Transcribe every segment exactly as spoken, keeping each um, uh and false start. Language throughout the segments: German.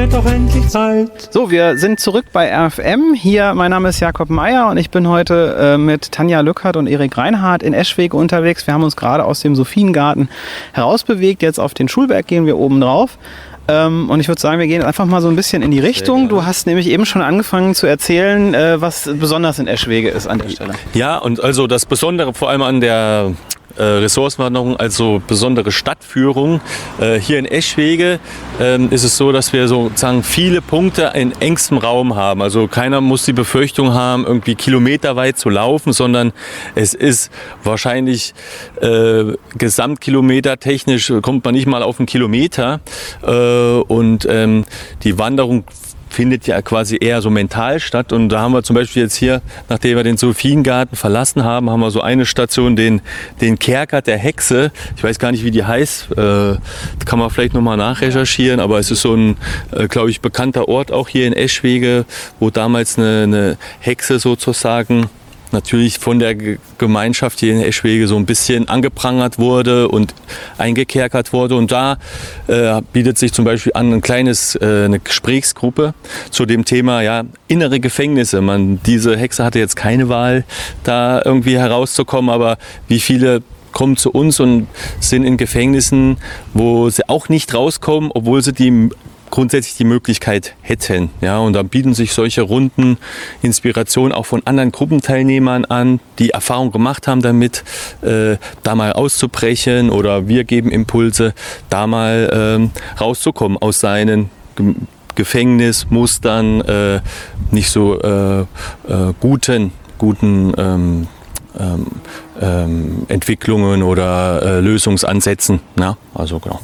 wird doch endlich Zeit. So, wir sind zurück bei R F M. Hier, mein Name ist Jakob Meyer und ich bin heute äh, mit Tanja Lückert und Erik Reinhardt in Eschwege unterwegs. Wir haben uns gerade aus dem Sophiengarten herausbewegt. Jetzt auf den Schulberg gehen wir oben drauf. Ähm, und ich würde sagen, wir gehen einfach mal so ein bisschen in die Richtung. Du hast nämlich eben schon angefangen zu erzählen, äh, was besonders in Eschwege ist an der Stelle. Ja, und also das Besondere vor allem an der äh, Ressourcenwanderung, also besondere Stadtführung. Äh, hier in Eschwege äh, ist es so, dass wir sozusagen viele Punkte in engstem Raum haben. Also keiner muss die Befürchtung haben, irgendwie kilometerweit zu laufen, sondern es ist wahrscheinlich äh, gesamtkilometertechnisch kommt man nicht mal auf einen Kilometer. Äh, und ähm, die Wanderung findet ja quasi eher so mental statt. Und da haben wir zum Beispiel jetzt hier, nachdem wir den Sophiengarten verlassen haben, haben wir so eine Station, den, den Kerker der Hexe. Ich weiß gar nicht, wie die heißt. Äh, kann man vielleicht nochmal nachrecherchieren. Aber es ist so ein, äh, glaube ich, bekannter Ort auch hier in Eschwege, wo damals eine, eine Hexe sozusagen natürlich von der Gemeinschaft hier in Eschwege so ein bisschen angeprangert wurde und eingekerkert wurde. Und da äh, bietet sich zum Beispiel an ein kleines, äh, eine Gesprächsgruppe zu dem Thema ja, innere Gefängnisse. Man, diese Hexe hatte jetzt keine Wahl, da irgendwie herauszukommen, aber wie viele kommen zu uns und sind in Gefängnissen, wo sie auch nicht rauskommen, obwohl sie die grundsätzlich die Möglichkeit hätten. Ja, und da bieten sich solche Runden Inspiration auch von anderen Gruppenteilnehmern an, die Erfahrung gemacht haben damit, äh, da mal auszubrechen, oder wir geben Impulse, da mal ähm, rauszukommen aus seinen Ge- Gefängnismustern, äh, nicht so äh, äh, guten, guten ähm, ähm, ähm, Entwicklungen oder äh, Lösungsansätzen. Ja, also genau.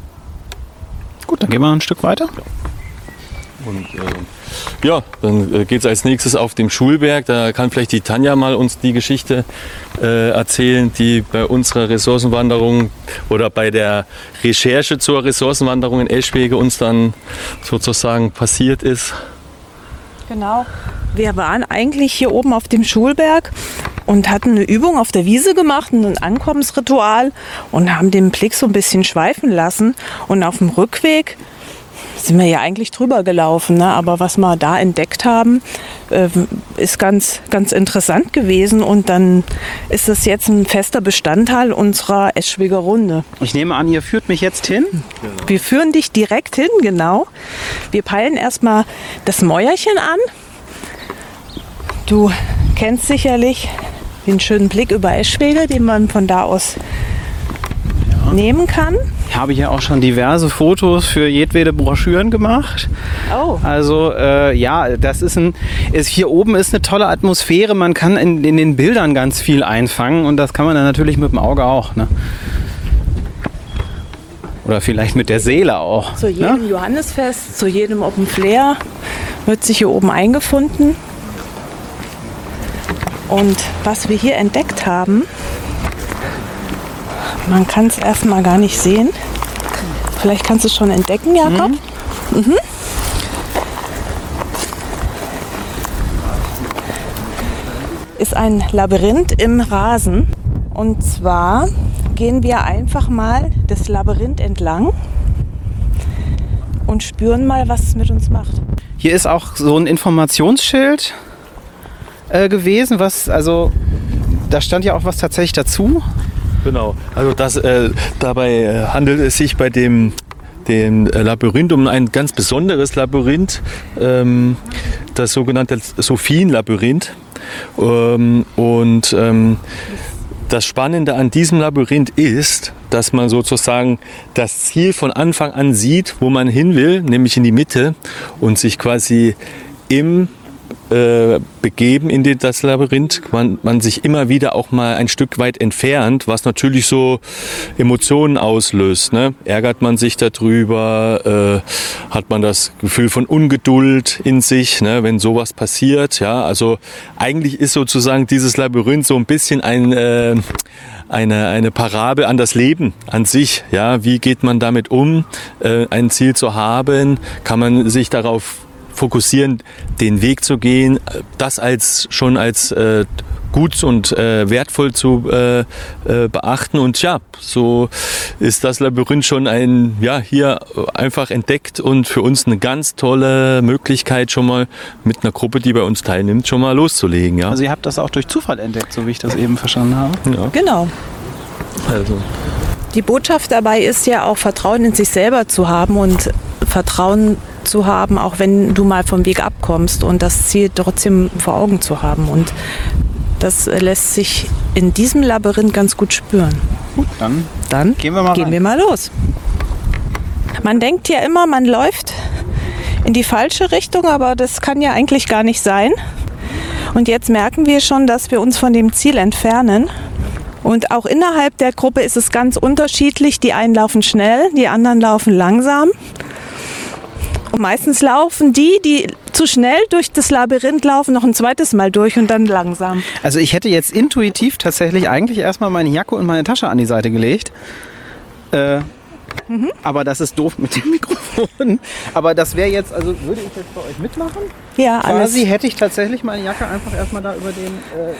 Gut, dann gehen wir ein Stück weiter. Und äh, ja, dann äh, geht es als nächstes auf den Schulberg. Da kann vielleicht die Tanja mal uns die Geschichte äh, erzählen, die bei unserer Ressourcenwanderung oder bei der Recherche zur Ressourcenwanderung in Eschwege uns dann sozusagen passiert ist. Genau. Wir waren eigentlich hier oben auf dem Schulberg und hatten eine Übung auf der Wiese gemacht, ein Ankommensritual, und haben den Blick so ein bisschen schweifen lassen. Und auf dem Rückweg sind wir ja eigentlich drüber gelaufen, ne? Aber was wir da entdeckt haben, äh, ist ganz, ganz interessant gewesen. Und dann ist das jetzt ein fester Bestandteil unserer Eschweger Runde. Ich nehme an, ihr führt mich jetzt hin. Wir führen dich direkt hin, genau. Wir peilen erstmal das Mäuerchen an. Du kennst sicherlich den schönen Blick über Eschwege, den man von da aus ja. nehmen kann. Ich habe hier auch schon diverse Fotos für jedwede Broschüren gemacht. Oh. Also äh, ja, das ist ein, ist, hier oben ist eine tolle Atmosphäre. Man kann in, in den Bildern ganz viel einfangen, und das kann man dann natürlich mit dem Auge auch. Ne? Oder vielleicht mit der Seele auch. Zu jedem ne? Johannisfest, zu jedem Open Flair wird sich hier oben eingefunden. Und was wir hier entdeckt haben, man kann es erstmal gar nicht sehen. Vielleicht kannst du es schon entdecken, Jakob. Mhm. Mhm. Ist ein Labyrinth im Rasen. Und zwar gehen wir einfach mal das Labyrinth entlang und spüren mal, was es mit uns macht. Hier ist auch so ein Informationsschild äh, gewesen, was, also da stand ja auch was tatsächlich dazu. Genau, also das, äh, dabei äh, handelt es sich bei dem, dem Labyrinth um ein ganz besonderes Labyrinth, ähm, das sogenannte Sophienlabyrinth. Ähm, und ähm, das Spannende an diesem Labyrinth ist, dass man sozusagen das Ziel von Anfang an sieht, wo man hin will, nämlich in die Mitte, und sich quasi im äh, Begeben in das Labyrinth, man, man sich immer wieder auch mal ein Stück weit entfernt, was natürlich so Emotionen auslöst. Ne? Ärgert man sich darüber, äh, hat man das Gefühl von Ungeduld in sich, ne? Wenn sowas passiert. Ja? Also eigentlich ist sozusagen dieses Labyrinth so ein bisschen ein äh, Eine, eine Parabel an das Leben an sich. Ja, wie geht man damit um, äh, ein Ziel zu haben? Kann man sich darauf fokussieren, den Weg zu gehen, das als schon als äh, gut und äh, wertvoll zu äh, äh, beachten. Und ja, so ist das Labyrinth schon ein, ja, hier einfach entdeckt und für uns eine ganz tolle Möglichkeit, schon mal mit einer Gruppe, die bei uns teilnimmt, schon mal loszulegen. Ja? Also ihr habt das auch durch Zufall entdeckt, so wie ich das eben verstanden habe. Ja. Genau. Also. Die Botschaft dabei ist ja auch, Vertrauen in sich selber zu haben und Vertrauen zu haben, auch wenn du mal vom Weg abkommst und das Ziel trotzdem vor Augen zu haben. Und das lässt sich in diesem Labyrinth ganz gut spüren. Gut, dann, Dann gehen wir mal gehen rein. wir mal los. Man denkt ja immer, man läuft in die falsche Richtung, aber das kann ja eigentlich gar nicht sein. Und jetzt merken wir schon, dass wir uns von dem Ziel entfernen. Und auch innerhalb der Gruppe ist es ganz unterschiedlich. Die einen laufen schnell, die anderen laufen langsam. Und meistens laufen die, die zu schnell durch das Labyrinth laufen, noch ein zweites Mal durch und dann langsam. Also ich hätte jetzt intuitiv tatsächlich eigentlich erstmal meine Jacke und meine Tasche an die Seite gelegt. Äh, mhm. Aber das ist doof mit dem Mikrofon. Aber das wäre jetzt, also würde ich jetzt bei euch mitmachen? Ja, alles. Quasi hätte ich tatsächlich meine Jacke einfach erstmal da über den... Äh,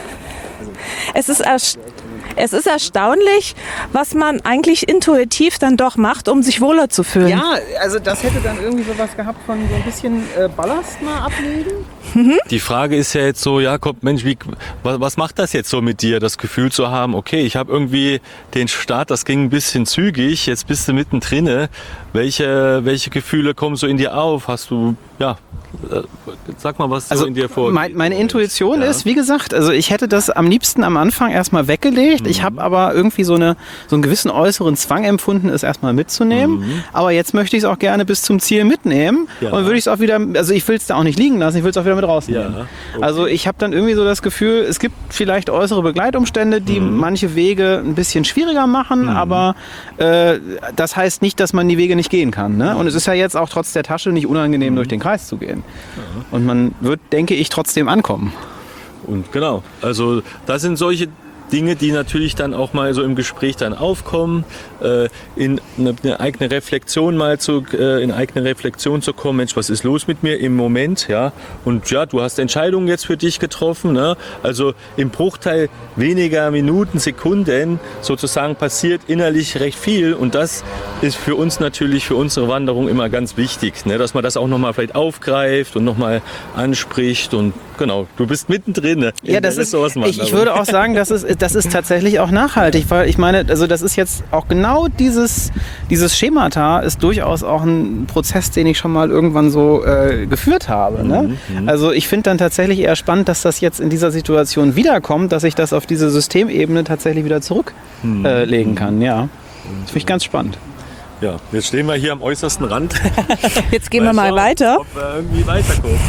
Es ist, erst- es ist erstaunlich, was man eigentlich intuitiv dann doch macht, um sich wohler zu fühlen. ja, also das hätte dann irgendwie sowas gehabt von so ein bisschen äh, Ballast mal ablegen. Die Frage ist ja jetzt so, Jakob, Mensch, wie, was, was macht das jetzt so mit dir, das Gefühl zu haben, okay, ich habe irgendwie den Start, das ging ein bisschen zügig, jetzt bist du mittendrin. Welche, welche Gefühle kommen so in dir auf? Hast du, ja, äh, sag mal, was Also so in dir vorgeht. mein, meine Intuition Ja. ist, wie gesagt, also ich hätte das am liebsten am Anfang erstmal weggelegt. Ich habe aber irgendwie so, eine, so einen gewissen äußeren Zwang empfunden, es erstmal mitzunehmen. Mhm. Aber jetzt möchte ich es auch gerne bis zum Ziel mitnehmen. Ja. Und würde ich es auch wieder, also ich will es da auch nicht liegen lassen, ich will es auch wieder mit rausnehmen. Ja, okay. Also ich habe dann irgendwie so das Gefühl, es gibt vielleicht äußere Begleitumstände, die Mhm. manche Wege ein bisschen schwieriger machen, aber äh, das heißt nicht, dass man die Wege nicht gehen kann. Ne? Und es ist ja jetzt auch trotz der Tasche nicht unangenehm, durch den Kreis zu gehen. Und man wird, denke ich, trotzdem ankommen. Und genau, also das sind solche Dinge, die natürlich dann auch mal so im Gespräch dann aufkommen, äh, in eine, eine eigene Reflexion mal zu, äh, in eigene Reflexion zu kommen. Mensch, was ist los mit mir im Moment, ja? Und ja, du hast Entscheidungen jetzt für dich getroffen, ne? Also im Bruchteil weniger Minuten, Sekunden sozusagen passiert innerlich recht viel und das ist für uns natürlich für unsere Wanderung immer ganz wichtig, ne? Dass man das auch noch mal vielleicht aufgreift und noch mal anspricht und genau, du bist mittendrin. Ne? Ja, das ist, ich, ich würde auch sagen, das ist, das ist tatsächlich auch nachhaltig, weil ich meine, also das ist jetzt auch genau dieses, dieses Schemata ist durchaus auch ein Prozess, den ich schon mal irgendwann so äh, geführt habe. Ne? Mhm. Also ich finde dann tatsächlich eher spannend, dass das jetzt in dieser Situation wiederkommt, dass ich das auf diese Systemebene tatsächlich wieder zurücklegen äh, legen kann. Ja, das finde ich ganz spannend. Ja, jetzt stehen wir hier am äußersten Rand. Jetzt gehen wir mal weiter. Ob wir irgendwie weiterkommen.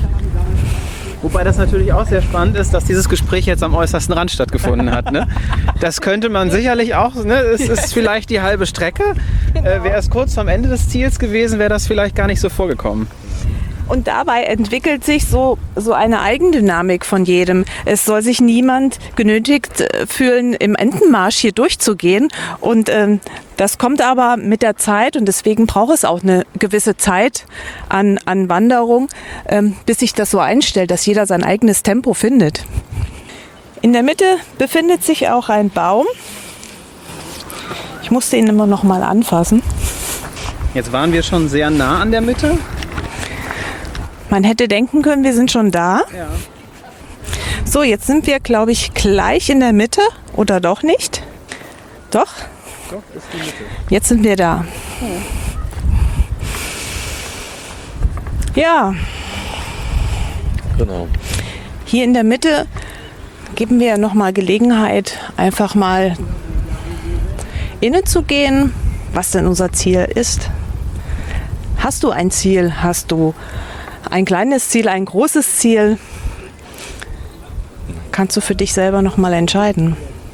Wobei das natürlich auch sehr spannend ist, dass dieses Gespräch jetzt am äußersten Rand stattgefunden hat. Ne? Das könnte man sicherlich auch, ne? Es ist vielleicht die halbe Strecke. Äh, wäre es kurz vorm Ende des Ziels gewesen, wäre das vielleicht gar nicht so vorgekommen. Und dabei entwickelt sich so, so eine Eigendynamik von jedem. Es soll sich niemand genötigt äh, fühlen, im Entenmarsch hier durchzugehen. Und ähm, das kommt aber mit der Zeit und deswegen braucht es auch eine gewisse Zeit an, an Wanderung, ähm, bis sich das so einstellt, dass jeder sein eigenes Tempo findet. In der Mitte befindet sich auch ein Baum. Ich musste ihn immer noch mal anfassen. Jetzt waren wir schon sehr nah an der Mitte. Man hätte denken können, wir sind schon da. Ja. So, jetzt sind wir, glaube ich, gleich in der Mitte. Oder doch nicht? Doch? Doch, ist die Mitte. Jetzt sind wir da. Ja, Genau. hier in der Mitte geben wir nochmal Gelegenheit, einfach mal innezugehen, was denn unser Ziel ist. Hast du ein Ziel? Hast du ein kleines Ziel, ein großes Ziel? Kannst du für dich selber nochmal entscheiden.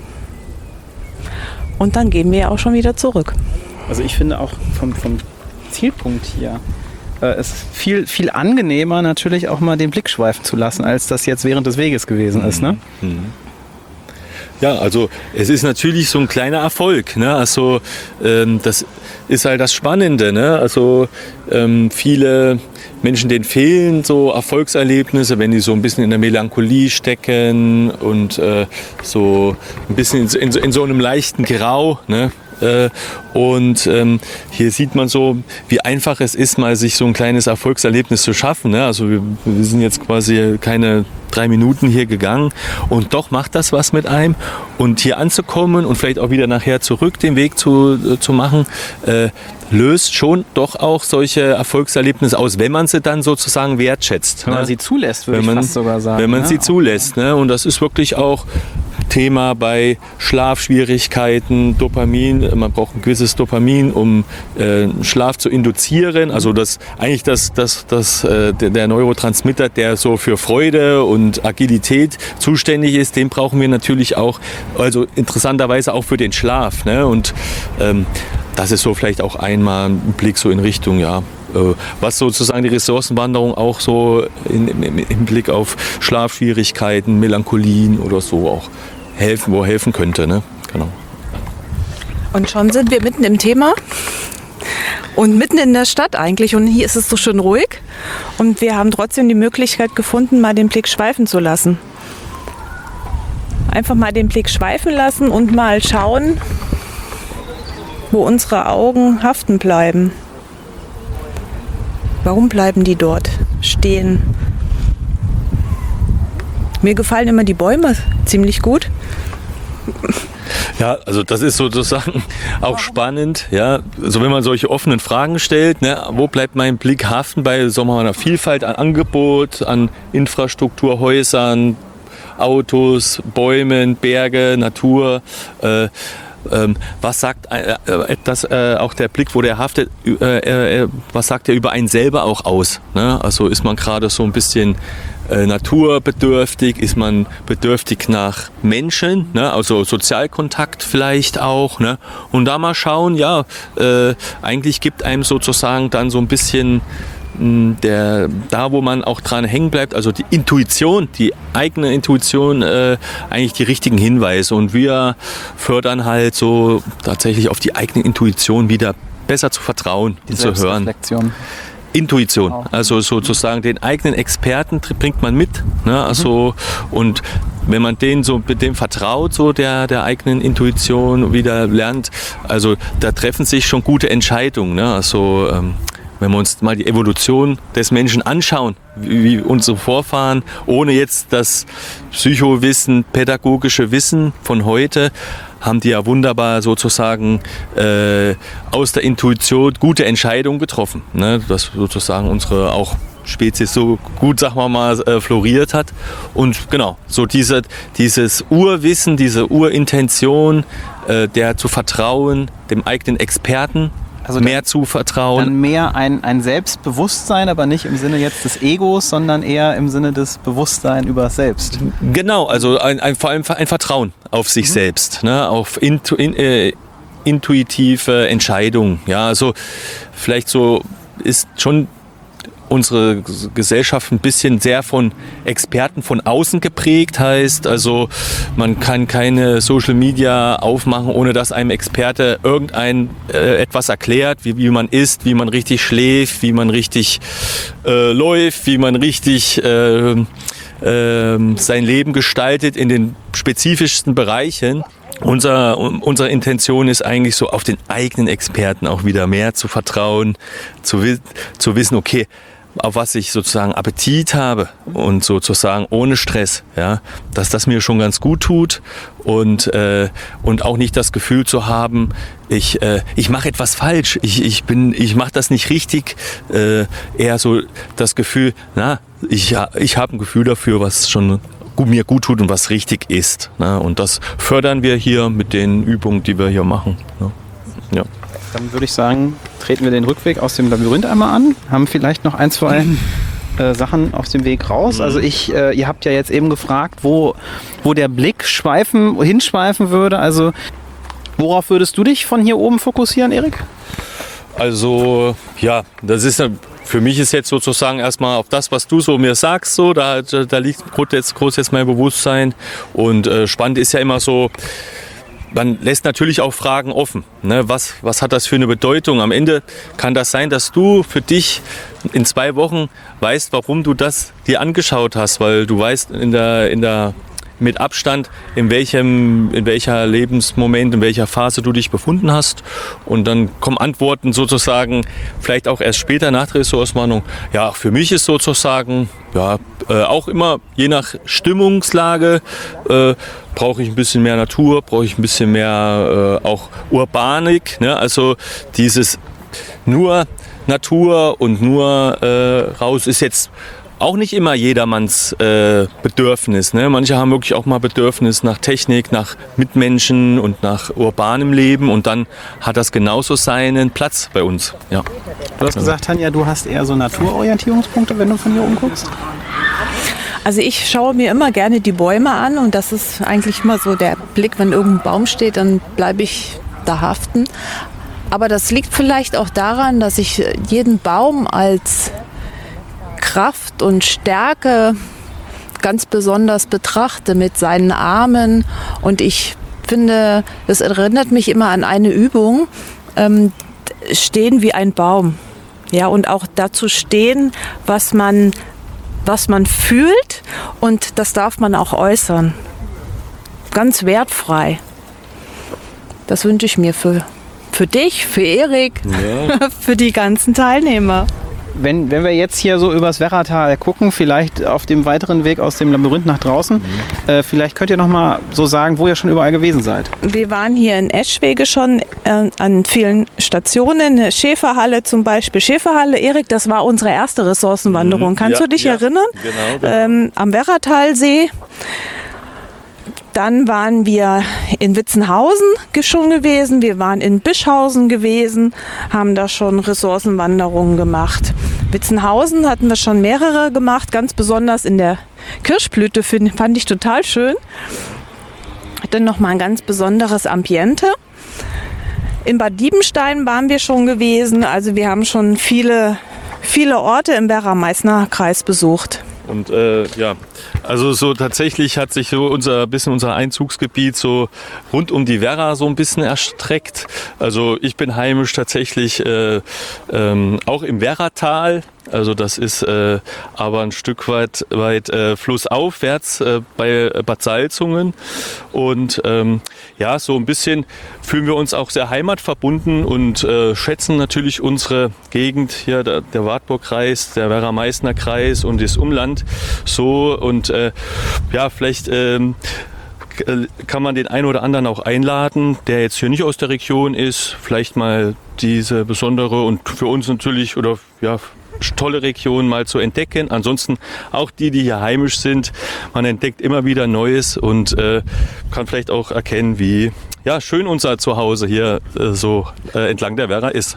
Und dann gehen wir auch schon wieder zurück. Also ich finde auch vom, vom Zielpunkt hier äh, es ist viel, viel angenehmer natürlich auch mal den Blick schweifen zu lassen, als das jetzt während des Weges gewesen ist. Ne? Ja, also es ist natürlich so ein kleiner Erfolg. Ne? Also ähm, das ist halt das Spannende. Ne? Also ähm, viele Menschen, denen fehlen so Erfolgserlebnisse, wenn die so ein bisschen in der Melancholie stecken und äh, so ein bisschen in, in, in so einem leichten Grau, ne? Und ähm, hier sieht man so, wie einfach es ist, mal sich so ein kleines Erfolgserlebnis zu schaffen. Ne? Also wir, wir sind jetzt quasi keine drei Minuten hier gegangen und doch macht das was mit einem. Und hier anzukommen und vielleicht auch wieder nachher zurück den Weg zu, äh, zu machen, äh, löst schon doch auch solche Erfolgserlebnisse aus, wenn man sie dann sozusagen wertschätzt. Wenn ne? man sie zulässt, würde wenn ich man, fast sogar sagen. Wenn man ne? sie zulässt. Ne? Und das ist wirklich auch Thema bei Schlafschwierigkeiten, Dopamin. Man braucht ein gewisses Dopamin, um äh, Schlaf zu induzieren. Also das eigentlich das, das, das, äh, der, der Neurotransmitter, der so für Freude und Agilität zuständig ist, den brauchen wir natürlich auch, also interessanterweise auch für den Schlaf. Ne? Und ähm, das ist so vielleicht auch einmal ein Blick so in Richtung, ja, äh, was sozusagen die Ressourcenwanderung auch so in, im, im Blick auf Schlafschwierigkeiten, Melancholien oder so auch helfen, wo helfen könnte. Ne? Genau. Und schon sind wir mitten im Thema und mitten in der Stadt eigentlich. Und hier ist es so schön ruhig. Und wir haben trotzdem die Möglichkeit gefunden, mal den Blick schweifen zu lassen. Einfach mal den Blick schweifen lassen und mal schauen, wo unsere Augen haften bleiben. Warum bleiben die dort stehen? Mir gefallen immer die Bäume ziemlich gut. Ja, also das ist sozusagen auch spannend, ja, also wenn man solche offenen Fragen stellt, ne, wo bleibt mein Blick haften bei so einer Vielfalt an Angebot, an Infrastruktur, Häusern, Autos, Bäumen, Berge, Natur, äh, ähm, was sagt äh, das, äh, auch der Blick, wo der haftet, äh, äh, was sagt er über einen selber auch aus, ne? Also ist man gerade so ein bisschen Äh, naturbedürftig, ist man bedürftig nach Menschen, ne? Also Sozialkontakt vielleicht auch, ne? Und da mal schauen, ja, äh, eigentlich gibt einem sozusagen dann so ein bisschen mh, der, da wo man auch dran hängen bleibt, also die Intuition, die eigene Intuition, äh, eigentlich die richtigen Hinweise, und wir fördern halt so tatsächlich auf die eigene Intuition wieder besser zu vertrauen Die und zu hören. Selbstreflexion. Intuition, also sozusagen den eigenen Experten bringt man mit, ne? Also und wenn man den so mit dem vertraut, so der der eigenen Intuition wieder lernt, also da treffen sich schon gute Entscheidungen, ne? Also ähm, wenn wir uns mal die Evolution des Menschen anschauen, wie, wie unsere Vorfahren, ohne jetzt das Psychowissen, pädagogische Wissen von heute, haben die ja wunderbar sozusagen äh, aus der Intuition gute Entscheidungen getroffen, ne? Dass sozusagen unsere auch Spezies so gut, sagen wir mal, äh, floriert hat. Und genau, so diese, dieses Urwissen, diese Urintention, äh, der zu vertrauen, dem eigenen Experten, also mehr dann, zu vertrauen. Dann mehr ein, ein Selbstbewusstsein, aber nicht im Sinne jetzt des Egos, sondern eher im Sinne des Bewusstseins über das Selbst. Genau, also ein, ein, vor allem ein Vertrauen auf sich mhm. selbst, ne? Auf intu, in, äh, intuitive Entscheidungen. Ja, also vielleicht so ist schon unsere Gesellschaft ein bisschen sehr von Experten von außen geprägt, heißt also, man kann keine Social Media aufmachen, ohne dass einem Experte irgendein äh, etwas erklärt, wie, wie man isst, wie man richtig schläft, wie man richtig äh, läuft, wie man richtig äh, äh, sein Leben gestaltet in den spezifischsten Bereichen. Unser, unsere Intention ist eigentlich so, auf den eigenen Experten auch wieder mehr zu vertrauen, zu, zu wissen, okay, auf was ich sozusagen Appetit habe und sozusagen ohne Stress, ja, dass das mir schon ganz gut tut, und, äh, und auch nicht das Gefühl zu haben, ich, äh, ich mache etwas falsch, ich, ich, bin, ich mache das nicht richtig, äh, eher so das Gefühl, na, ich, ich habe ein Gefühl dafür, was schon mir gut tut und was richtig ist, ne? Und das fördern wir hier mit den Übungen, die wir hier machen, ne? Ja. Dann würde ich sagen, treten wir den Rückweg aus dem Labyrinth einmal an, haben vielleicht noch ein, zwei äh, Sachen auf dem Weg raus. Also ich, äh, ihr habt ja jetzt eben gefragt, wo, wo der Blick schweifen, hinschweifen würde. Also worauf würdest du dich von hier oben fokussieren, Erik? Also ja, das ist für mich ist jetzt sozusagen erstmal auf das, was du so mir sagst, so da, da liegt groß jetzt, groß jetzt mein Bewusstsein, und äh, spannend ist ja immer so, man lässt natürlich auch Fragen offen, ne? Was, was hat das für eine Bedeutung? Am Ende kann das sein, dass du für dich in zwei Wochen weißt, warum du das dir angeschaut hast, weil du weißt in der, in der mit Abstand, in welchem, in welcher Lebensmoment, in welcher Phase du dich befunden hast. Und dann kommen Antworten sozusagen, vielleicht auch erst später nach der Ressourcenwarnung. Ja, für mich ist sozusagen, ja, äh, auch immer je nach Stimmungslage, äh, brauche ich ein bisschen mehr Natur, brauche ich ein bisschen mehr äh, auch Urbanik, ne? Also dieses nur Natur und nur äh, raus ist jetzt auch nicht immer jedermanns äh, Bedürfnis. Ne? Manche haben wirklich auch mal Bedürfnis nach Technik, nach Mitmenschen und nach urbanem Leben. Und dann hat das genauso seinen Platz bei uns. Ja. Du hast gesagt, Tanja, du hast eher so Naturorientierungspunkte, wenn du von hier umguckst? Also ich schaue mir immer gerne die Bäume an und das ist eigentlich immer so der Blick, wenn irgendein Baum steht, dann bleibe ich da haften. Aber das liegt vielleicht auch daran, dass ich jeden Baum als Kraft und Stärke ganz besonders betrachte mit seinen Armen. Und ich finde, das erinnert mich immer an eine Übung, ähm, stehen wie ein Baum. Ja, und auch dazu stehen, was man, was man fühlt, und das darf man auch äußern. Ganz wertfrei. Das wünsche ich mir für, für dich, für Erik, ja. Für die ganzen Teilnehmer. Wenn, wenn wir jetzt hier so übers Werratal gucken, vielleicht auf dem weiteren Weg aus dem Labyrinth nach draußen, mhm. äh, vielleicht könnt ihr noch mal so sagen, wo ihr schon überall gewesen seid. Wir waren hier in Eschwege schon äh, an vielen Stationen, Schäferhalle zum Beispiel. Schäferhalle, Erik, das war unsere erste Ressourcenwanderung. Mhm. Kannst ja, du dich ja. erinnern? Genau, genau. Ähm, am Werratalsee. Dann waren wir in Witzenhausen schon gewesen, wir waren in Bischhausen gewesen, haben da schon Ressourcenwanderungen gemacht. Witzenhausen hatten wir schon mehrere gemacht, ganz besonders in der Kirschblüte find, fand ich total schön. Dann nochmal ein ganz besonderes Ambiente. In Bad Diebenstein waren wir schon gewesen, also wir haben schon viele, viele Orte im Werra-Meißner-Kreis besucht. Und äh, ja, also so tatsächlich hat sich so unser bisschen unser Einzugsgebiet so rund um die Werra so ein bisschen erstreckt. Also ich bin heimisch tatsächlich äh, ähm, auch im Werratal. Also das ist äh, aber ein Stück weit, weit äh, flussaufwärts äh, bei Bad Salzungen. Und ähm, ja, so ein bisschen fühlen wir uns auch sehr heimatverbunden und äh, schätzen natürlich unsere Gegend hier, der, der Wartburgkreis, der Werra-Meißner-Kreis und das Umland so. Und äh, ja, vielleicht ähm, kann man den einen oder anderen auch einladen, der jetzt hier nicht aus der Region ist, vielleicht mal diese besondere und für uns natürlich oder ja, tolle Region mal zu entdecken. Ansonsten auch die, die hier heimisch sind. Man entdeckt immer wieder Neues und äh, kann vielleicht auch erkennen, wie ja, schön unser Zuhause hier äh, so äh, entlang der Werra ist.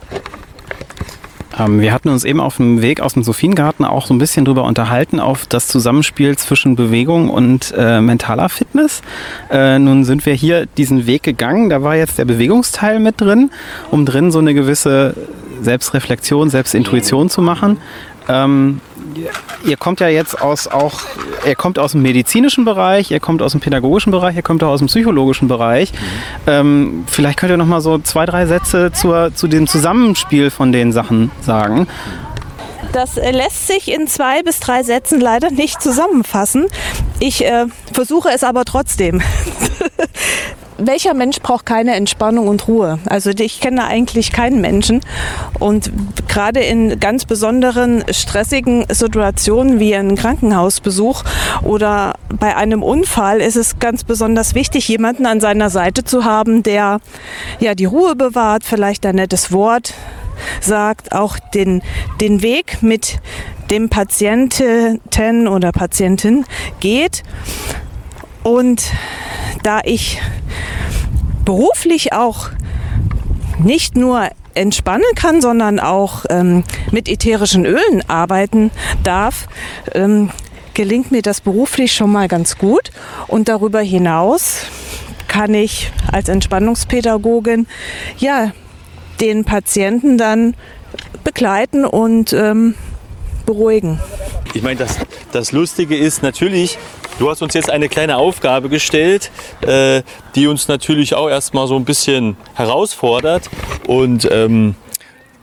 Ähm, wir hatten uns eben auf dem Weg aus dem Sophiengarten auch so ein bisschen drüber unterhalten, auf das Zusammenspiel zwischen Bewegung und äh, mentaler Fitness. Äh, nun sind wir hier diesen Weg gegangen, da war jetzt der Bewegungsteil mit drin, um drin so eine gewisse Selbstreflexion, Selbstintuition zu machen. Ähm, ihr kommt ja jetzt aus auch, ihr kommt aus dem medizinischen Bereich, ihr kommt aus dem pädagogischen Bereich, ihr kommt auch aus dem psychologischen Bereich. Mhm. Ähm, vielleicht könnt ihr noch mal so zwei, drei Sätze zur, zu dem Zusammenspiel von den Sachen sagen. Das äh, lässt sich in zwei bis drei Sätzen leider nicht zusammenfassen. Ich äh, versuche es aber trotzdem. Welcher Mensch braucht keine Entspannung und Ruhe? Also ich kenne eigentlich keinen Menschen. Und gerade in ganz besonderen stressigen Situationen wie ein Krankenhausbesuch oder bei einem Unfall ist es ganz besonders wichtig, jemanden an seiner Seite zu haben, der ja die Ruhe bewahrt, vielleicht ein nettes Wort sagt, auch den, den Weg mit dem Patienten oder Patientin geht. Und da ich beruflich auch nicht nur entspannen kann, sondern auch ähm, mit ätherischen Ölen arbeiten darf, ähm, gelingt mir das beruflich schon mal ganz gut. Und darüber hinaus kann ich als Entspannungspädagogin ja den Patienten dann begleiten und ähm, beruhigen. Ich meine, das, das Lustige ist natürlich, du hast uns jetzt eine kleine Aufgabe gestellt, äh, die uns natürlich auch erstmal so ein bisschen herausfordert. Und ähm,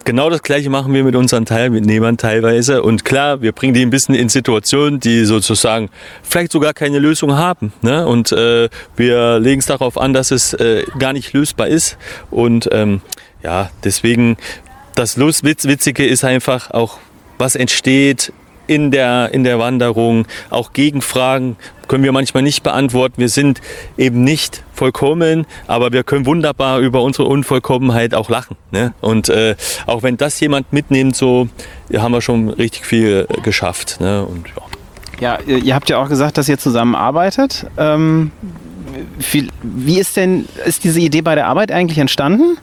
genau das Gleiche machen wir mit unseren Teilnehmern teilweise. Und klar, wir bringen die ein bisschen in Situationen, die sozusagen vielleicht sogar keine Lösung haben. Ne? Und äh, wir legen es darauf an, dass es äh, gar nicht lösbar ist. Und ähm, ja, deswegen, das Lust, Witz, Witzige ist einfach auch, was entsteht in der, in der Wanderung. Auch Gegenfragen können wir manchmal nicht beantworten. Wir sind eben nicht vollkommen, aber wir können wunderbar über unsere Unvollkommenheit auch lachen. Ne? Und äh, auch wenn das jemand mitnimmt, so haben wir schon richtig viel geschafft. Ne? Und, ja. ja, ihr habt ja auch gesagt, dass ihr zusammenarbeitet. Ähm, wie, wie ist denn, ist diese Idee bei der Arbeit eigentlich entstanden?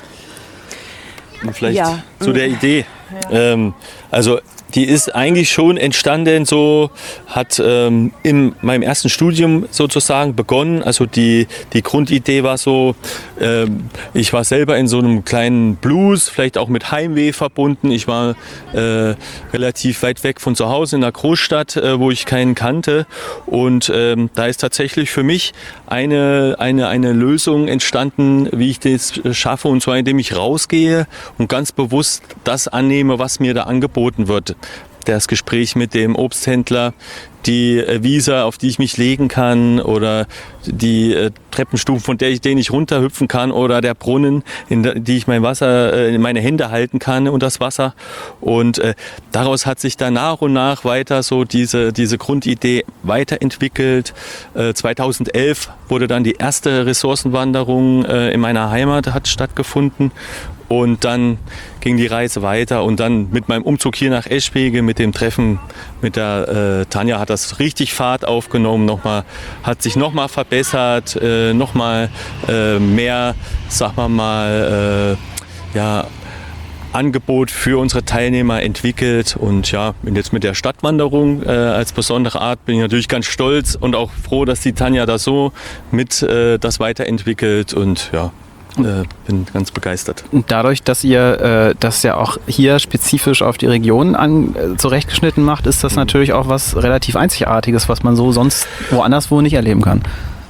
Und vielleicht ja. zu der Idee. Ja. Ähm, also die ist eigentlich schon entstanden, so hat ähm, in meinem ersten Studium sozusagen begonnen. Also die, die Grundidee war so, ähm, ich war selber in so einem kleinen Blues, vielleicht auch mit Heimweh verbunden. Ich war äh, relativ weit weg von zu Hause in einer Großstadt, äh, wo ich keinen kannte. Und ähm, da ist tatsächlich für mich eine, eine, eine Lösung entstanden, wie ich das schaffe. Und zwar indem ich rausgehe und ganz bewusst das annehme, was mir da angeboten wird. Das Gespräch mit dem Obsthändler, die Wiese, auf die ich mich legen kann, oder die äh, Treppenstufen, von der ich, denen ich runterhüpfen kann, oder der Brunnen, in die ich mein Wasser, äh, in meine Hände halten kann und das Wasser. Und äh, daraus hat sich dann nach und nach weiter so diese, diese Grundidee weiterentwickelt. Äh, zweitausendelf wurde dann die erste Ressourcenwanderung äh, in meiner Heimat hat stattgefunden. Und dann ging die Reise weiter und dann mit meinem Umzug hier nach Eschwege, mit dem Treffen mit der äh, Tanja, hat das richtig Fahrt aufgenommen, nochmal, hat sich nochmal verbessert, äh, nochmal äh, mehr, sagen wir mal, äh, ja, Angebot für unsere Teilnehmer entwickelt. Und ja, und jetzt mit der Stadtwanderung äh, als besondere Art bin ich natürlich ganz stolz und auch froh, dass die Tanja da so mit äh, das weiterentwickelt, und ja, Äh, bin ganz begeistert. Und dadurch, dass ihr äh, das ja auch hier spezifisch auf die Region an, äh, zurechtgeschnitten macht, ist das mhm. natürlich auch was relativ Einzigartiges, was man so sonst woanders wo nicht erleben kann.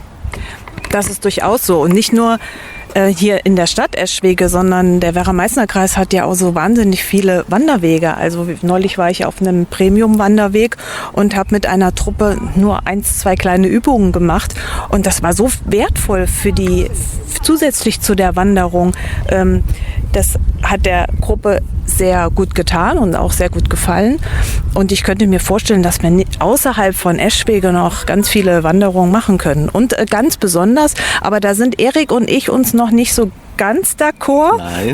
Das ist durchaus so. Und nicht nur äh, hier in der Stadt Eschwege, sondern der Werra-Meißner-Kreis hat ja auch so wahnsinnig viele Wanderwege. Also neulich war ich auf einem Premium-Wanderweg und habe mit einer Truppe nur eins, zwei kleine Übungen gemacht. Und das war so wertvoll für die, zusätzlich zu der Wanderung. Ähm, das hat der Gruppe sehr gut getan und auch sehr gut gefallen. Und ich könnte mir vorstellen, dass wir außerhalb von Eschwege noch ganz viele Wanderungen machen können. Und äh, ganz besonders, aber da sind Erik und ich uns noch nicht so ganz d'accord. Nein.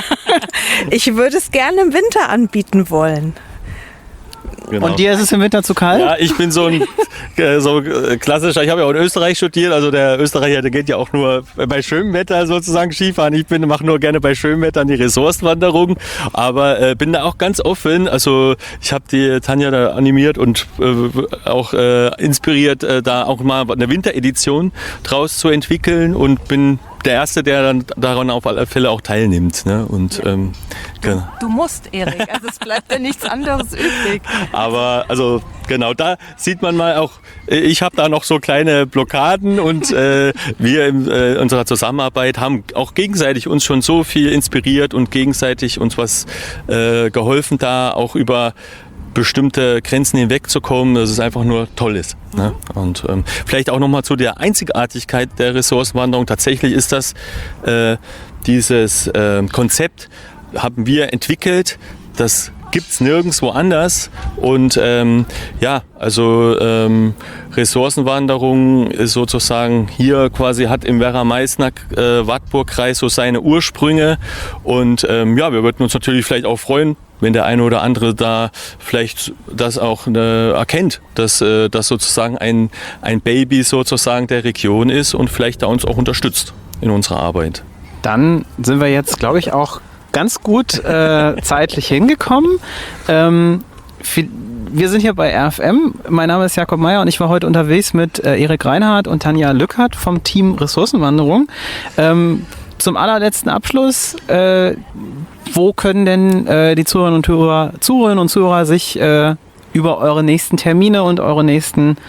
Ich würde es gerne im Winter anbieten wollen. Genau. Und dir ist es im Winter zu kalt? Ja, ich bin so ein äh, so klassischer, ich habe ja auch in Österreich studiert, also der Österreicher, der geht ja auch nur bei schönem Wetter sozusagen Skifahren. Ich bin mache nur gerne bei schönem Wetter die Ressourcenwanderung, aber äh, bin da auch ganz offen. Also ich habe die Tanja da animiert und äh, auch äh, inspiriert, äh, da auch mal eine Winteredition draus zu entwickeln, und bin der Erste, der dann daran auf alle Fälle auch teilnimmt. Ne? Und, ja. ähm, genau. Du musst, Erik, also es bleibt ja nichts anderes übrig. Aber also genau, da sieht man mal auch, ich habe da noch so kleine Blockaden, und äh, wir in äh, unserer Zusammenarbeit haben auch gegenseitig uns schon so viel inspiriert und gegenseitig uns was äh, geholfen, da auch über bestimmte Grenzen hinwegzukommen, dass es einfach nur toll ist. Ne? Und ähm, vielleicht auch nochmal zu der Einzigartigkeit der Ressourcenwanderung. Tatsächlich ist das äh, dieses äh, Konzept, haben wir entwickelt, das gibt es nirgendwo anders. Und ähm, ja, also ähm, Ressourcenwanderung ist sozusagen hier quasi, hat im Werra-Meißner-Wartburg-Kreis so seine Ursprünge. Und ähm, ja, wir würden uns natürlich vielleicht auch freuen, wenn der eine oder andere da vielleicht das auch äh, erkennt, dass äh, das sozusagen ein, ein Baby sozusagen der Region ist und vielleicht da uns auch unterstützt in unserer Arbeit. Dann sind wir jetzt, glaube ich, auch ganz gut äh, zeitlich hingekommen. Ähm, wir sind hier bei R F M. Mein Name ist Jakob Meyer und ich war heute unterwegs mit äh, Erik Reinhardt und Tanja Lückert vom Team Ressourcenwanderung. Ähm, zum allerletzten Abschluss, äh, wo können denn äh, die Zuhörerinnen und Zuhörer, Zuhörerinnen und Zuhörer sich äh, über eure nächsten Termine und eure nächsten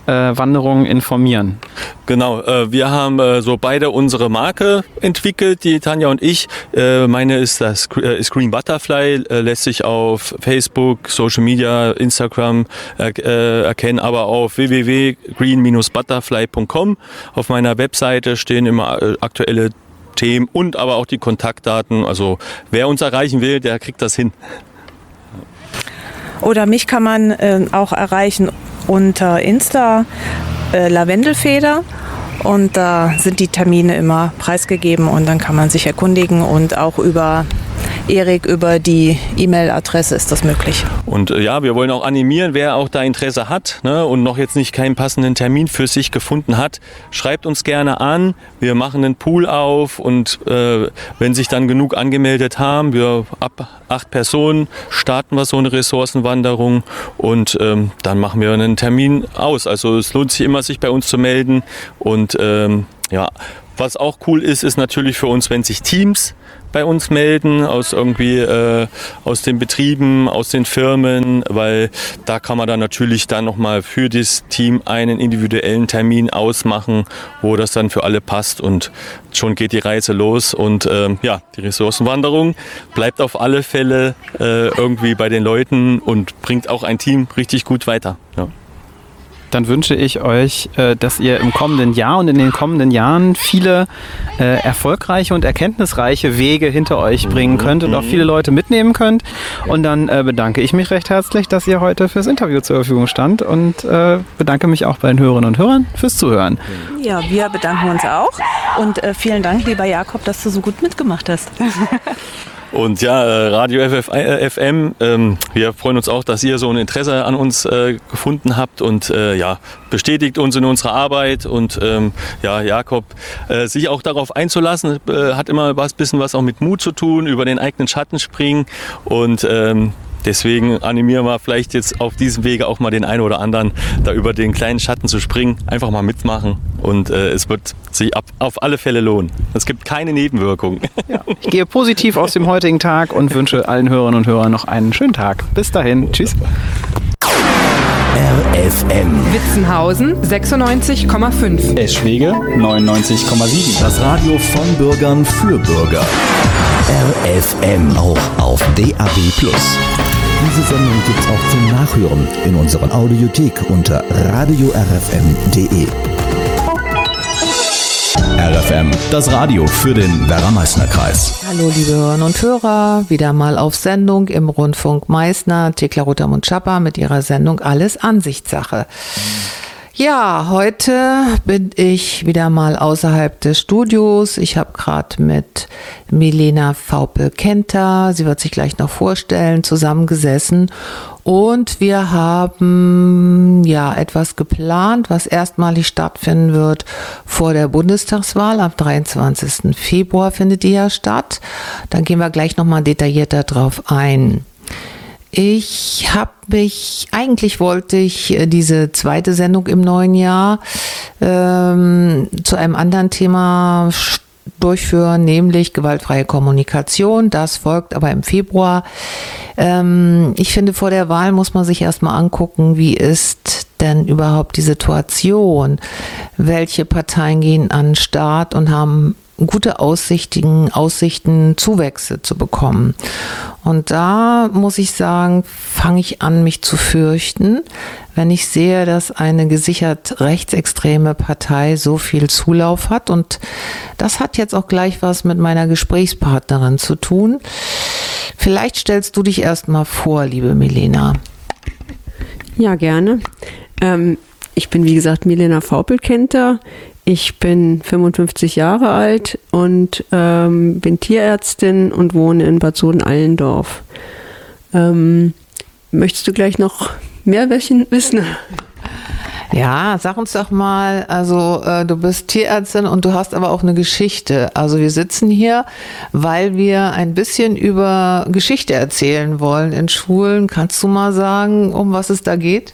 äh, Wanderungen informieren? Genau, äh, wir haben äh, so beide unsere Marke entwickelt, die Tanja und ich. Äh, meine ist das äh, ist Green Butterfly, äh, lässt sich auf Facebook, Social Media, Instagram äh, äh, erkennen, aber auf w w w punkt green dash butterfly punkt com. Auf meiner Webseite stehen immer äh, aktuelle Themen und aber auch die Kontaktdaten. Also wer uns erreichen will, der kriegt das hin. Oder mich kann man äh, auch erreichen unter Insta äh, Lavendelfeder. Und da sind die Termine immer preisgegeben und dann kann man sich erkundigen und auch über Erik, über die E-Mail-Adresse ist das möglich. Und äh, ja, wir wollen auch animieren, wer auch da Interesse hat, ne, und noch jetzt nicht keinen passenden Termin für sich gefunden hat, schreibt uns gerne an. Wir machen einen Pool auf und äh, wenn sich dann genug angemeldet haben, wir ab acht Personen starten wir so eine Ressourcenwanderung und ähm, dann machen wir einen Termin aus. Also es lohnt sich immer, sich bei uns zu melden und ähm, ja, was auch cool ist, ist natürlich für uns, wenn sich Teams bei uns melden, aus irgendwie äh, aus den Betrieben, aus den Firmen, weil da kann man dann natürlich dann nochmal für das Team einen individuellen Termin ausmachen, wo das dann für alle passt und schon geht die Reise los und ähm, ja, die Ressourcenwanderung bleibt auf alle Fälle äh, irgendwie bei den Leuten und bringt auch ein Team richtig gut weiter. Ja. Dann wünsche ich euch, dass ihr im kommenden Jahr und in den kommenden Jahren viele äh, erfolgreiche und erkenntnisreiche Wege hinter euch bringen könnt und auch viele Leute mitnehmen könnt. Und dann äh, bedanke ich mich recht herzlich, dass ihr heute fürs Interview zur Verfügung stand und äh, bedanke mich auch bei den Hörerinnen und Hörern fürs Zuhören. Ja, wir bedanken uns auch und äh, vielen Dank, lieber Jakob, dass du so gut mitgemacht hast. Und ja, Radio F M, ähm, wir freuen uns auch, dass ihr so ein Interesse an uns äh, gefunden habt und äh, ja, bestätigt uns in unserer Arbeit und ähm, ja, Jakob, äh, sich auch darauf einzulassen, äh, hat immer was bisschen was auch mit Mut zu tun, über den eigenen Schatten springen und ähm, deswegen animieren wir vielleicht jetzt auf diesem Wege auch mal den einen oder anderen, da über den kleinen Schatten zu springen, einfach mal mitmachen und äh, es wird sich ab, auf alle Fälle lohnen. Es gibt keine Nebenwirkungen. Ja. Ich gehe positiv aus dem heutigen Tag und wünsche allen Hörerinnen und Hörern noch einen schönen Tag. Bis dahin, tschüss. R F M Witzenhausen sechsundneunzig Komma fünf. Eschwege neunundneunzig Komma sieben. Das Radio von Bürgern für Bürger. R F M auch auf D A B plus. Diese Sendung gibt's auch zum Nachhören in unserer Audiothek unter radio r f m punkt d e. R F M, das Radio für den Werra-Meißner-Kreis. Hallo liebe Hörerinnen und Hörer, wieder mal auf Sendung im Rundfunk Meißner, Thekla Rotermund-Schapper mit ihrer Sendung Alles Ansichtssache. Ja, heute bin ich wieder mal außerhalb des Studios. Ich habe gerade mit Milena Vaupel-Kenter, sie wird sich gleich noch vorstellen, zusammengesessen und wir haben ja etwas geplant, was erstmalig stattfinden wird vor der Bundestagswahl. Am dreiundzwanzigsten Februar findet die ja statt. Dann gehen wir gleich nochmal detaillierter drauf ein. Ich habe mich, eigentlich wollte ich diese zweite Sendung im neuen Jahr ähm, zu einem anderen Thema durchführen, nämlich gewaltfreie Kommunikation. Das folgt aber im Februar. Ähm, ich finde, vor der Wahl muss man sich erstmal angucken, wie ist denn überhaupt die Situation? Welche Parteien gehen an den Start und haben gute Aussichten, Aussichten, Zuwächse zu bekommen. Und da muss ich sagen, fange ich an, mich zu fürchten, wenn ich sehe, dass eine gesichert rechtsextreme Partei so viel Zulauf hat. Und das hat jetzt auch gleich was mit meiner Gesprächspartnerin zu tun. Vielleicht stellst du dich erst mal vor, liebe Milena. Ja, gerne. Ähm, ich bin, wie gesagt, Milena Vaupel-Kenter. Ich bin fünfundfünfzig Jahre alt und ähm, bin Tierärztin und wohne in Bad Sohn-Allendorf. Ähm, möchtest du gleich noch mehr wissen? Ja, sag uns doch mal, also äh, du bist Tierärztin und du hast aber auch eine Geschichte. Also wir sitzen hier, weil wir ein bisschen über Geschichte erzählen wollen in Schulen. Kannst du mal sagen, um was es da geht?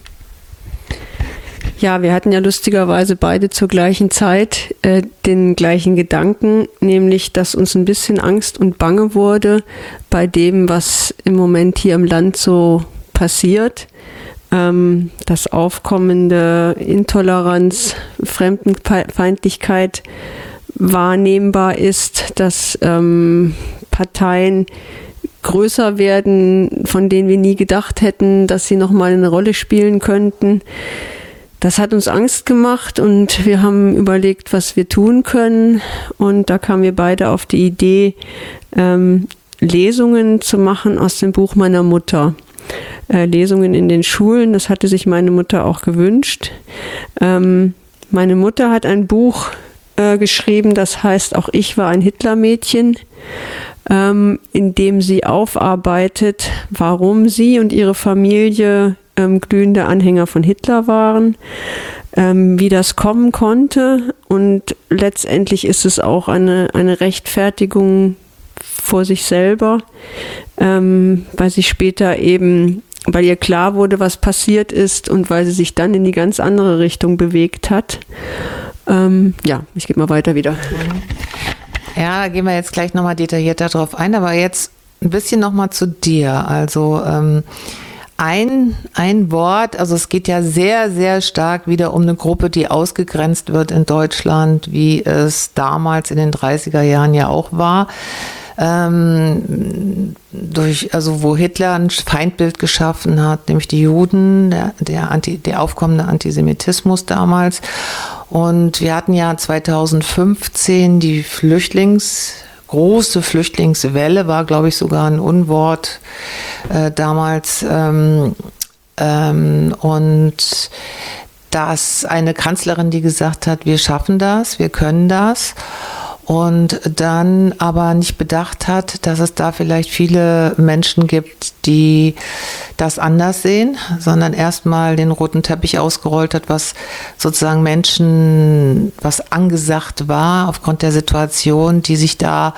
Ja, wir hatten ja lustigerweise beide zur gleichen Zeit äh, den gleichen Gedanken, nämlich, dass uns ein bisschen Angst und Bange wurde bei dem, was im Moment hier im Land so passiert. ähm, dass aufkommende Intoleranz, Fremdenfeindlichkeit wahrnehmbar ist, dass ähm, Parteien größer werden, von denen wir nie gedacht hätten, dass sie nochmal eine Rolle spielen könnten. Das hat uns Angst gemacht und wir haben überlegt, was wir tun können. Und da kamen wir beide auf die Idee, ähm, Lesungen zu machen aus dem Buch meiner Mutter. Äh, Lesungen in den Schulen, das hatte sich meine Mutter auch gewünscht. Ähm, meine Mutter hat ein Buch äh, geschrieben, das heißt Auch ich war ein Hitlermädchen, ähm, in dem sie aufarbeitet, warum sie und ihre Familie ähm, glühende Anhänger von Hitler waren, ähm, wie das kommen konnte. Und letztendlich ist es auch eine, eine Rechtfertigung vor sich selber, ähm, weil sie später eben, weil ihr klar wurde, was passiert ist und weil sie sich dann in die ganz andere Richtung bewegt hat. Ähm, ja, ich gebe mal weiter wieder. Ja, da gehen wir jetzt gleich nochmal detaillierter drauf ein, aber jetzt ein bisschen nochmal zu dir. Also ähm, ein, ein Wort, also es geht ja sehr, sehr stark wieder um eine Gruppe, die ausgegrenzt wird in Deutschland, wie es damals in den dreißiger Jahren ja auch war. Ähm, durch, also wo Hitler ein Feindbild geschaffen hat, nämlich die Juden, der, der, Anti, der aufkommende Antisemitismus damals. Und wir hatten ja zweitausendfünfzehn die Flüchtlings, große Flüchtlingswelle, war glaube ich sogar ein Unwort äh, damals. Ähm, ähm, und das eine Kanzlerin, die gesagt hat, wir schaffen das, wir können das. Und dann aber nicht bedacht hat, dass es da vielleicht viele Menschen gibt, die das anders sehen, sondern erstmal den roten Teppich ausgerollt hat, was sozusagen Menschen, was angesagt war aufgrund der Situation, die sich da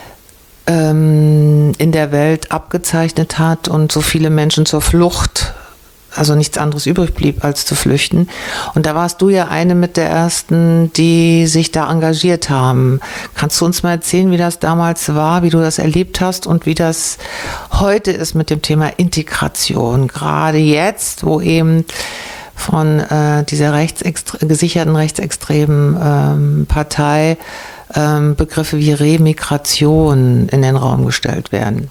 ähm, in der Welt abgezeichnet hat und so viele Menschen zur Flucht, also nichts anderes übrig blieb, als zu flüchten. Und da warst du ja eine mit der ersten, die sich da engagiert haben. Kannst du uns mal erzählen, wie das damals war, wie du das erlebt hast und wie das heute ist mit dem Thema Integration? Gerade jetzt, wo eben von äh, dieser rechtsextre- gesicherten rechtsextremen ähm, Partei ähm, Begriffe wie Remigration in den Raum gestellt werden.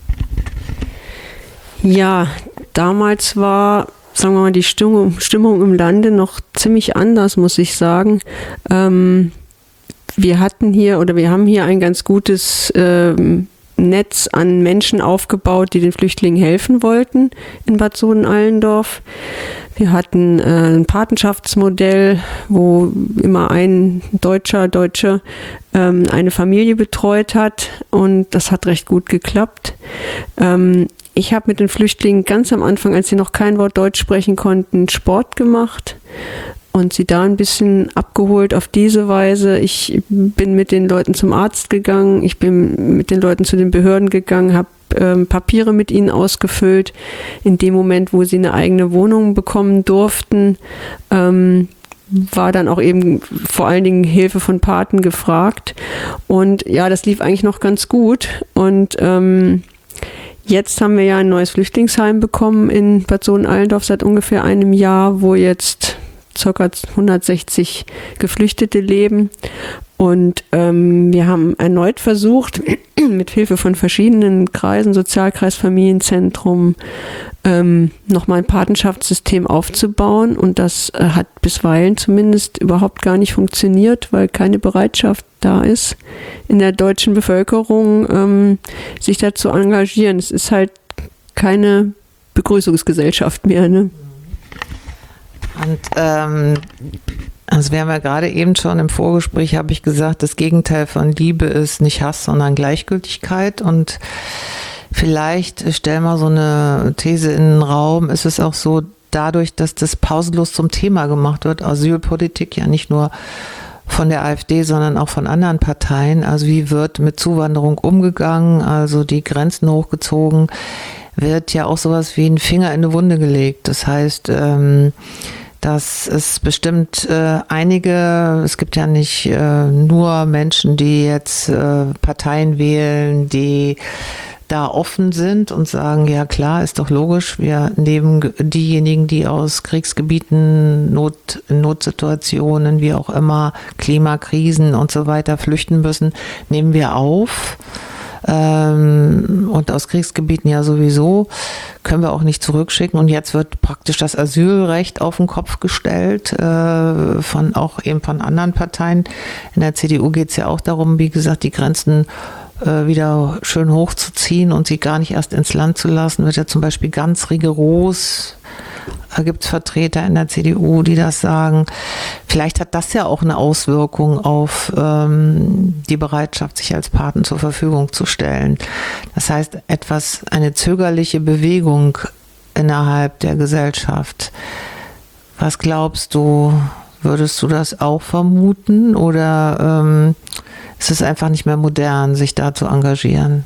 Ja, damals war, sagen wir mal, die Stimmung, Stimmung im Lande noch ziemlich anders, muss ich sagen. Ähm, wir hatten hier oder wir haben hier ein ganz gutes ähm, Netz an Menschen aufgebaut, die den Flüchtlingen helfen wollten in Bad Sohn-Allendorf. Wir hatten äh, ein Patenschaftsmodell, wo immer ein Deutscher, Deutsche ähm, eine Familie betreut hat und das hat recht gut geklappt. Ähm, Ich habe mit den Flüchtlingen ganz am Anfang, als sie noch kein Wort Deutsch sprechen konnten, Sport gemacht und sie da ein bisschen abgeholt auf diese Weise. Ich bin mit den Leuten zum Arzt gegangen, ich bin mit den Leuten zu den Behörden gegangen, habe ähm, Papiere mit ihnen ausgefüllt. In dem Moment, wo sie eine eigene Wohnung bekommen durften, ähm, war dann auch eben vor allen Dingen Hilfe von Paten gefragt. Und ja, das lief eigentlich noch ganz gut. Und ähm, jetzt haben wir ja ein neues Flüchtlingsheim bekommen in Bad Sohn-Allendorf seit ungefähr einem Jahr, wo jetzt ca. hundertsechzig Geflüchtete leben. Und ähm, wir haben erneut versucht, mit Hilfe von verschiedenen Kreisen, Sozialkreis, Familienzentrum, ähm, nochmal ein Patenschaftssystem aufzubauen. Und das äh, hat bisweilen zumindest überhaupt gar nicht funktioniert, weil keine Bereitschaft da ist, in der deutschen Bevölkerung ähm, sich da zu engagieren. Es ist halt keine Begrüßungsgesellschaft mehr, ne? Und ähm, also wir haben ja gerade eben schon im Vorgespräch, habe ich gesagt, das Gegenteil von Liebe ist nicht Hass, sondern Gleichgültigkeit. Und vielleicht stellen wir so eine These in den Raum, ist es auch so, dadurch, dass das pausenlos zum Thema gemacht wird, Asylpolitik ja nicht nur von der AfD, sondern auch von anderen Parteien. Also wie wird mit Zuwanderung umgegangen, also die Grenzen hochgezogen, wird ja auch sowas wie ein Finger in eine Wunde gelegt. Das heißt, ähm, dass es bestimmt äh, einige, es gibt ja nicht äh, nur Menschen, die jetzt äh, Parteien wählen, die da offen sind und sagen, ja klar, ist doch logisch, wir nehmen diejenigen, die aus Kriegsgebieten, Not, Notsituationen, wie auch immer, Klimakrisen und so weiter flüchten müssen, nehmen wir auf. Ähm, und aus Kriegsgebieten ja sowieso, können wir auch nicht zurückschicken. Und jetzt wird praktisch das Asylrecht auf den Kopf gestellt, äh, von auch eben von anderen Parteien. In der C D U geht es ja auch darum, wie gesagt, die Grenzen äh, wieder schön hochzuziehen und sie gar nicht erst ins Land zu lassen. Wird ja zum Beispiel ganz rigoros. Da gibt es Vertreter in der C D U, die das sagen. Vielleicht hat das ja auch eine Auswirkung auf ähm, die Bereitschaft, sich als Paten zur Verfügung zu stellen. Das heißt, etwas, eine zögerliche Bewegung innerhalb der Gesellschaft. Was glaubst du, würdest du das auch vermuten oder ähm, ist es einfach nicht mehr modern, sich da zu engagieren?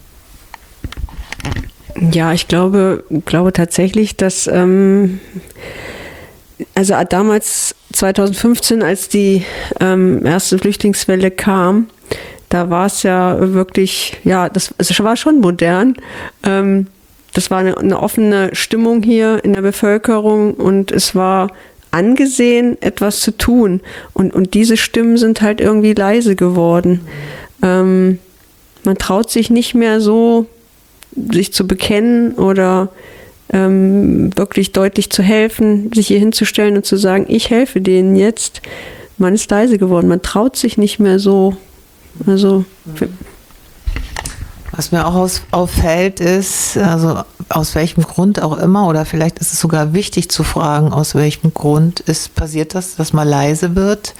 Ja, ich glaube, glaube tatsächlich, dass ähm, also damals zweitausendfünfzehn, als die ähm, erste Flüchtlingswelle kam, da war es ja wirklich, ja, das, es war schon modern. Ähm, das war eine, eine offene Stimmung hier in der Bevölkerung und es war angesehen, etwas zu tun. Und, und diese Stimmen sind halt irgendwie leise geworden. Ähm, man traut sich nicht mehr so, sich zu bekennen oder ähm, wirklich deutlich zu helfen, sich hier hinzustellen und zu sagen, ich helfe denen jetzt. Man ist leise geworden, man traut sich nicht mehr so. Also was mir auch aus, auffällt ist, also aus welchem Grund auch immer, oder vielleicht ist es sogar wichtig zu fragen, aus welchem Grund ist passiert das, dass man leise wird.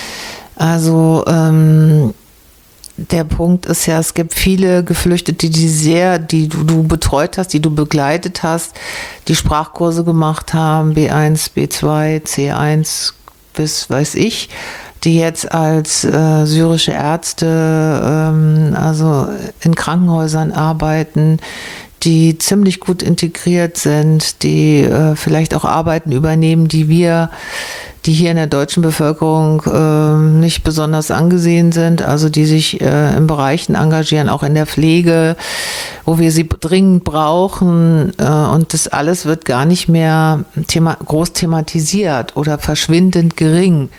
Also ähm, der Punkt ist ja, es gibt viele Geflüchtete, die sehr, die du, du betreut hast, die du begleitet hast, die Sprachkurse gemacht haben, B eins, B zwei, C eins bis weiß ich, die jetzt als äh, syrische Ärzte ähm, also in Krankenhäusern arbeiten, die ziemlich gut integriert sind, die äh, vielleicht auch Arbeiten übernehmen, die wir, die hier in der deutschen Bevölkerung äh, nicht besonders angesehen sind, also die sich äh, in Bereichen engagieren, auch in der Pflege, wo wir sie dringend brauchen, äh, und das alles wird gar nicht mehr thema- groß thematisiert oder verschwindend gering.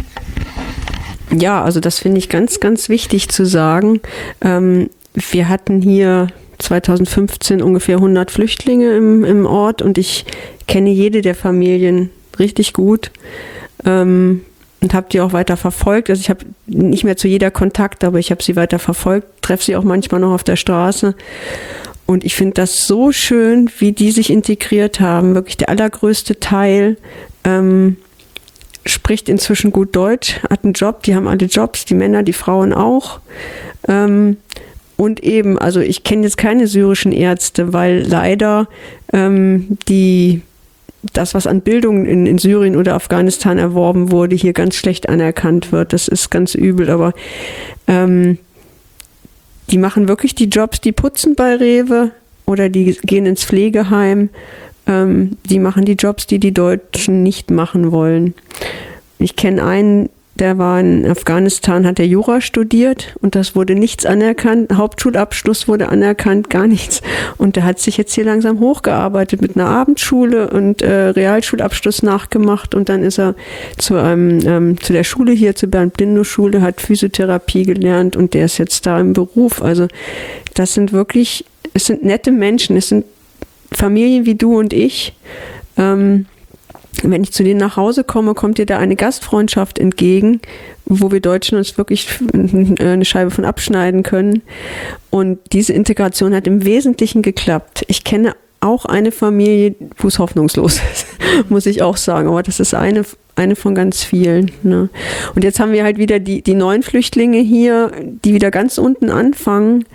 Ja, also das finde ich ganz, ganz wichtig zu sagen. Ähm, wir hatten hier zweitausendfünfzehn ungefähr hundert Flüchtlinge im, im Ort und ich kenne jede der Familien richtig gut ähm, und habe die auch weiter verfolgt. Also ich habe nicht mehr zu jeder Kontakt, aber ich habe sie weiter verfolgt, treffe sie auch manchmal noch auf der Straße. Und ich finde das so schön, wie die sich integriert haben. Wirklich der allergrößte Teil ähm, spricht inzwischen gut Deutsch, hat einen Job, die haben alle Jobs, die Männer, die Frauen auch. Ähm, Und eben, also ich kenne jetzt keine syrischen Ärzte, weil leider ähm, die, das, was an Bildung in, in Syrien oder Afghanistan erworben wurde, hier ganz schlecht anerkannt wird. Das ist ganz übel, aber ähm, die machen wirklich die Jobs, die putzen bei Rewe oder die gehen ins Pflegeheim. Ähm, die machen die Jobs, die die Deutschen nicht machen wollen. Ich kenne einen, der war in Afghanistan, hat er Jura studiert und das wurde nichts anerkannt. Hauptschulabschluss wurde anerkannt, gar nichts. Und der hat sich jetzt hier langsam hochgearbeitet mit einer Abendschule und äh, Realschulabschluss nachgemacht. Und dann ist er zu, einem, ähm, zu der Schule hier, zur Bernd-Blindow-Schule, hat Physiotherapie gelernt und der ist jetzt da im Beruf. Also das sind wirklich, es sind nette Menschen, es sind Familien wie du und ich. Ähm, Wenn ich zu denen nach Hause komme, kommt dir da eine Gastfreundschaft entgegen, wo wir Deutschen uns wirklich eine Scheibe von abschneiden können. Und diese Integration hat im Wesentlichen geklappt. Ich kenne auch eine Familie, wo es hoffnungslos ist, muss ich auch sagen. Aber das ist eine, eine von ganz vielen. Ne? Und jetzt haben wir halt wieder die, die neuen Flüchtlinge hier, die wieder ganz unten anfangen.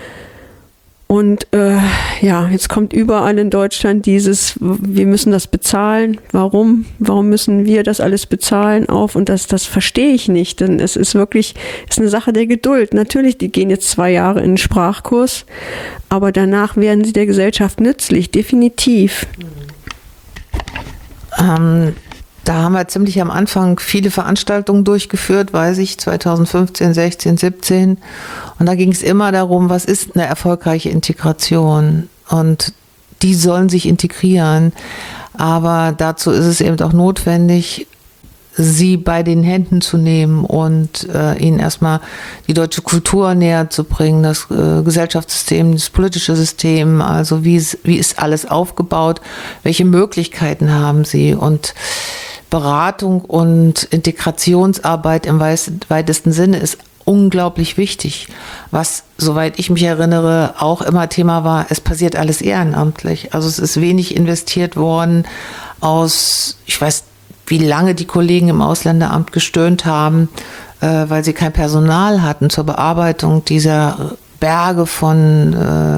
Und äh, ja, jetzt kommt überall in Deutschland dieses, wir müssen das bezahlen. Warum? Warum müssen wir das alles bezahlen auf? Und das, das verstehe ich nicht, denn es ist wirklich, es ist eine Sache der Geduld. Natürlich, die gehen jetzt zwei Jahre in den Sprachkurs, aber danach werden sie der Gesellschaft nützlich, definitiv. Ähm, Da haben wir ziemlich am Anfang viele Veranstaltungen durchgeführt, weiß ich, zweitausendfünfzehn, sechzehn, siebzehn. Und da ging es immer darum, was ist eine erfolgreiche Integration? Und die sollen sich integrieren. Aber dazu ist es eben auch notwendig, sie bei den Händen zu nehmen und äh, ihnen erstmal die deutsche Kultur näher zu bringen, das äh, Gesellschaftssystem, das politische System, also wie ist, wie ist alles aufgebaut, welche Möglichkeiten haben sie, und Beratung und Integrationsarbeit im weitesten Sinne ist unglaublich wichtig. Was, soweit ich mich erinnere, auch immer Thema war, es passiert alles ehrenamtlich. Also es ist wenig investiert worden aus, ich weiß wie lange die Kollegen im Ausländeramt gestöhnt haben, äh, weil sie kein Personal hatten zur Bearbeitung dieser Berge von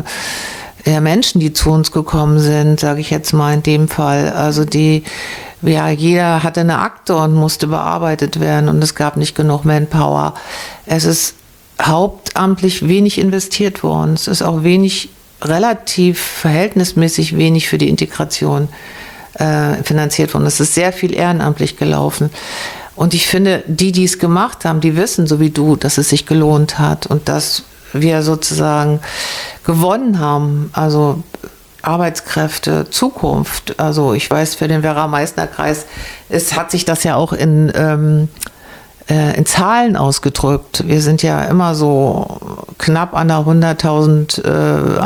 äh, ja, Menschen, die zu uns gekommen sind, sage ich jetzt mal in dem Fall. Also die, ja, jeder hatte eine Akte und musste bearbeitet werden und es gab nicht genug Manpower. Es ist hauptamtlich wenig investiert worden. Es ist auch wenig, relativ verhältnismäßig wenig für die Integration finanziert worden. Es ist sehr viel ehrenamtlich gelaufen. Und ich finde, die, die es gemacht haben, die wissen, so wie du, dass es sich gelohnt hat und dass wir sozusagen gewonnen haben. Also Arbeitskräfte, Zukunft. Also ich weiß, für den Werra-Meißner-Kreis es hat sich das ja auch in, ähm, äh, in Zahlen ausgedrückt. Wir sind ja immer so knapp an der hunderttausend äh,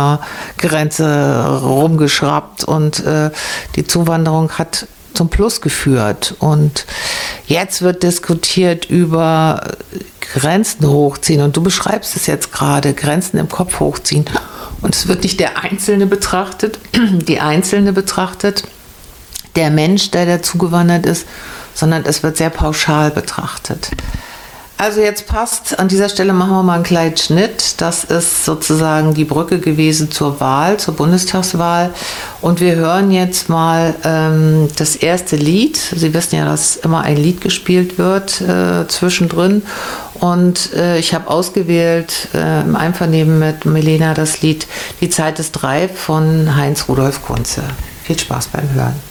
Einwohnergrenze rumgeschraubt und äh, die Zuwanderung hat zum Plus geführt. Und jetzt wird diskutiert über Grenzen hochziehen und du beschreibst es jetzt gerade, Grenzen im Kopf hochziehen. Und es wird nicht der Einzelne betrachtet, die Einzelne betrachtet, der Mensch, der dazugewandert ist, sondern es wird sehr pauschal betrachtet. Also jetzt passt, an dieser Stelle machen wir mal einen kleinen Schnitt. Das ist sozusagen die Brücke gewesen zur Wahl, zur Bundestagswahl. Und wir hören jetzt mal ähm, das erste Lied. Sie wissen ja, dass immer ein Lied gespielt wird äh, zwischendrin. Und äh, ich habe ausgewählt äh, im Einvernehmen mit Milena das Lied Die Zeit ist reif von Heinz Rudolf Kunze. Viel Spaß beim Hören.